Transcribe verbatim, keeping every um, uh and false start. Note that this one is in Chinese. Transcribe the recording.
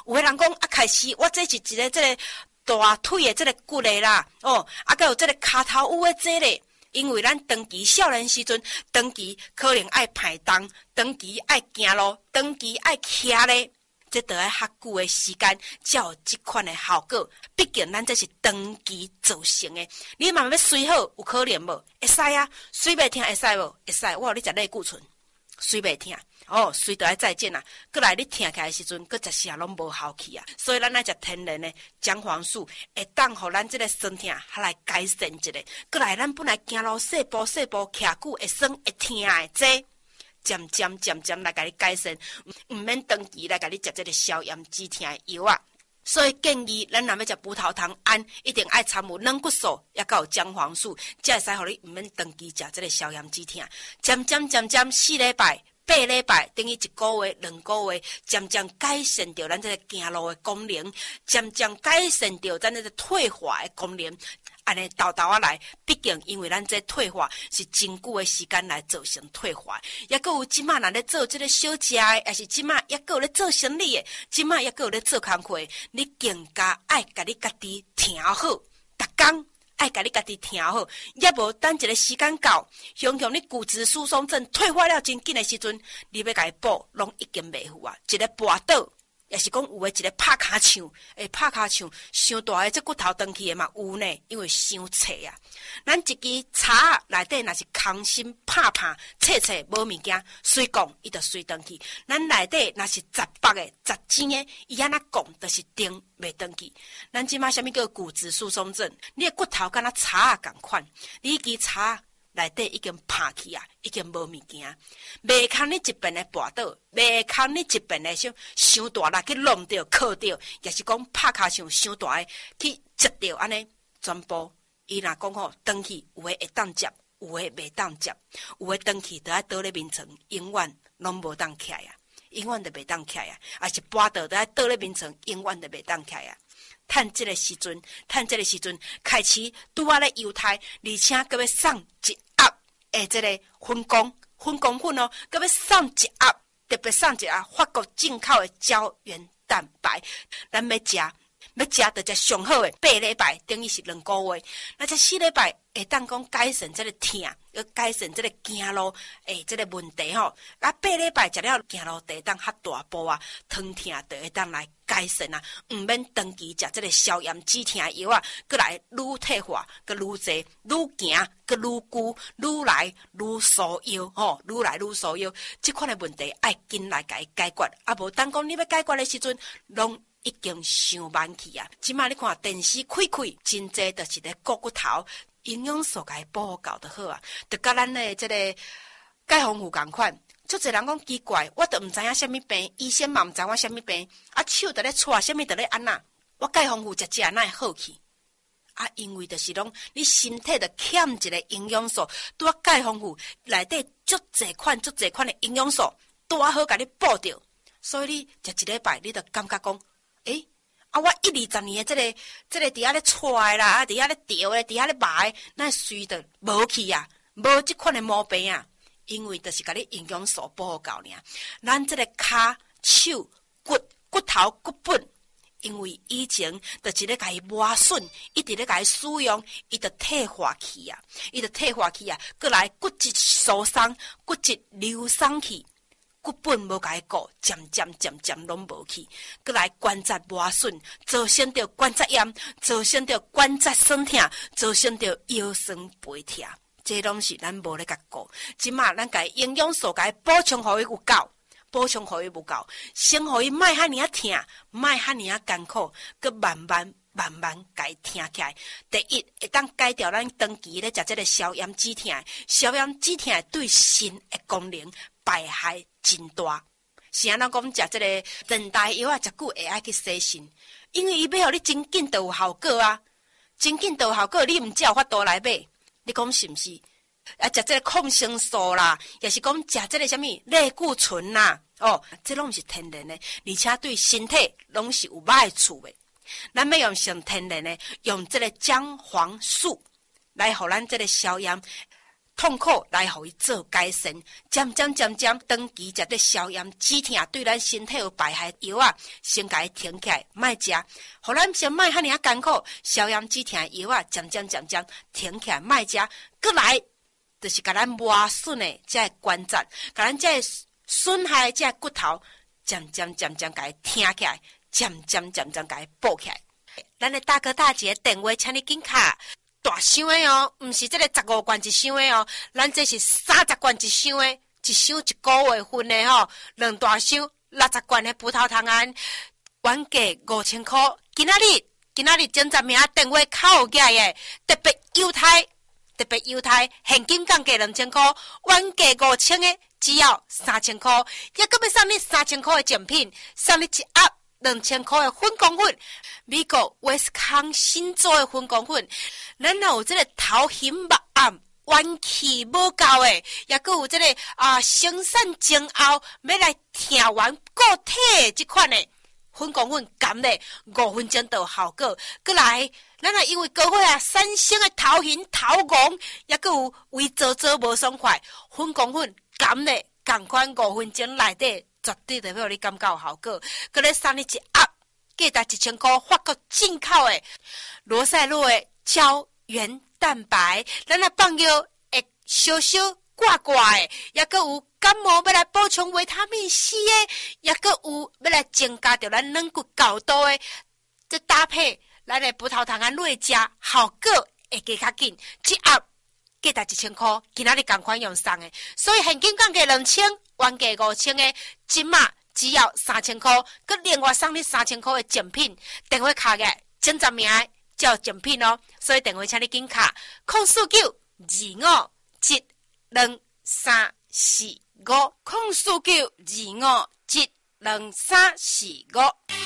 有的人讲啊，开始我这是一个这个大腿的这个骨的啦，哦，啊，还有这个骹头有的这个。因为咱长期少年时阵，长期可能爱排动，长期爱行路，长期爱徛咧，这都要较久的时间才有这款的效果。毕竟咱这是长期造成的，你慢慢要睡好，有可能无？会使啊，睡袂听会使无？会使。我有你食类固醇，睡袂听。哦，睡倒来再见啦！过来你听起来的时阵，佮食啥拢无效气啊！所以咱爱食天然的姜黄素，会当互咱这个酸痛还来改善一下。过来，咱本来行路细步细步徛久会酸会痛的，这渐渐渐渐来甲你改善，毋免长期来甲你食这个消炎止痛的药啊！所以建议咱若要食葡萄糖胺，一定爱掺有软骨素，也有姜黄素，才会使互你毋免长期食这个消炎止痛。渐渐渐渐四礼拜。八礼拜等于一个月、两个月，渐渐改善掉咱这个行路的功能，渐渐改善掉咱这个退化的功能。安尼豆豆啊来，毕竟因为咱这退化是真久的时间来造成退化，也搁有即马若咧做这个小食的，也是即马也搁有咧做生理的，即马也搁有咧做工课，你更加爱甲你家己调好，逐工。爱甲你家己听好，也无等一个时间到，想想你骨质疏松症退化了真紧的时阵，你要甲伊补，拢已经袂赴啊！一个跋倒，也是讲有诶一个拍骹唱，诶拍骹唱，伤大诶，这骨头长去诶嘛有呢，因为伤脆啊。咱一支茶内底若是空心拍拍切切无物件，随讲伊就随长去。咱内底若是十八诶、十尖诶，伊安那讲就是定袂长去。咱即马啥物叫骨质疏松症？你诶骨头敢若茶共款，你支茶内底已经拍去啊，已经无物件，袂堪你一边诶跋倒，袂堪你一边诶伤伤大力去弄着、靠着，也是讲拍骹像伤大诶去接着安尼全部。伊若讲吼，长去有诶会当接，有诶袂当接，有诶长去都爱倒咧面床，永远拢无当起来啊，永远都袂当起来啊，还是跋倒都爱倒咧面床，永远都袂当起来啊。趁这个时阵，趁这个时阵开始拄啊咧犹太，而且佮要送一盒诶，这个粉工粉工粉哦，佮要送一盒，特别送一盒法国进口诶胶原蛋白，咱要食。要食就食上好诶，八礼拜等于是两个月，那这四礼拜会当讲改善这个痛，要改善这个行路诶，这个问题吼。啊，八礼拜食了行路地当较大步啊，疼痛就会当来改善啊，毋免长期食这个消炎止痛药啊，过来愈退化，佮愈济，愈行佮愈久，愈来愈疏腰吼，愈来愈疏腰。这款诶问题爱紧来甲伊解决，啊无当讲你要解决诶时阵，拢已经伤晚去啊！即马你看电视开开，真济就是咧骨骨头营养素甲伊保护够就好啊，就甲咱诶即个解防护共款。足侪人讲奇怪，我都毋知影啥物病，医生嘛毋知我啥物病，啊手就咧搓，啥物就咧安那，我解防护食食哪会好去？啊，因为就是讲你身体就欠一个营养素，拄啊解防护内底足侪款足侪款诶营养素，拄啊好甲你补着，所以你食一礼拜，你就感觉讲。诶，啊！我一二十年的这个、这个伫遐咧搓的啦，啊，伫遐咧调的，伫遐咧卖，那随着无去啊，无即款的毛病啊，因为就是甲你营养素保护够尔。咱这个骹、手、骨、骨头、骨本，因为以前就是咧甲伊磨损，一直咧甲伊使用，伊就退化去啊，伊就退化去啊，过来骨质疏松，骨质流松去。骨本无甲伊顾，渐渐渐渐拢无去，过来关节磨损，造成着关节炎，造成着关节酸痛，造成着腰酸背痛，这拢是咱无咧甲顾。即马咱甲营养素甲伊补充互伊有够，补充互伊有够，先互伊莫遐尔啊痛，莫遐尔啊艰苦，佮慢慢慢慢甲伊听起来。第一会当改掉咱长期咧食这个消炎止痛，消炎止痛对肾的功能败害真大，是安怎讲？食这个电台药啊，食久会爱去洗肾，因为伊要互你真紧就有效果啊，真紧就有效果，你毋才有法度来买。你讲是毋是？啊，食这个抗生素啦，也是讲食这个什么类固醇啦，哦，这拢是天然的，而且对身体拢是有歹处的。咱要用上天然的，用这个姜黄素来互咱这个消炎。 痛苦来互伊做改善，渐渐渐渐，长期食得消炎止痛，对咱身体有败害药啊，先甲伊停起来，莫食，互咱先莫遐尔啊艰苦，消炎止痛药啊，渐渐渐渐停起来，莫食，过来就是甲咱磨损的这关节，甲咱这损害这骨头，渐渐渐渐甲伊挺起来，渐渐渐渐甲伊补起来。咱的大哥大姐电话，请你紧卡。大箱的哦，毋是这个十五罐一箱的哦，咱这是三十罐一箱的，一箱一个月份的吼、哦，两大箱六十罐的葡萄糖胺，原价五千块，今仔日今仔日前十名电话靠起来的，特别优待，特别优待，现金降价两千块，原价五千的只要三千块，也搁要送你三千块的奖品，送你一盒两千块的粉光粉，美国威斯康星做的粉光粉。咱若有这个头型目暗、元气无够的，也搁有这个啊生产前后要来听完固体这款的粉光粉，含咧五分钟就有效果。过来，咱若因为高血压、产生的头晕、头晕，也搁有胃做做无爽快，粉光粉含咧共款五分钟内底，绝对就要你感觉有效果。搁咧送你一盒，价值一千块，法国进口的罗塞洛的胶原蛋白，咱啊放药会小小挂挂的，也搁有感冒要来补充维他命 C 的，也搁有要来增加着咱软骨高度的，这搭配咱的葡萄糖胺类食，效果会加较紧。一盒价值一千块，今仔日同款用送的，所以现金降价两千，原价五千的，今嘛只要三千块，佮另外送你三千块的奖品，电话卡嘅前十名叫奖品哦，所以电话请你紧卡，空四九二五七两三四五，空四九二五七两三四五。